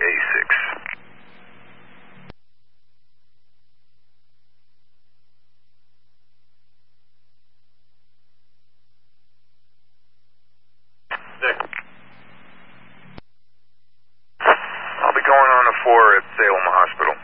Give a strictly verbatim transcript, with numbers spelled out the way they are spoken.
A six. Nick. I'll be going on a four at Salem Hospital.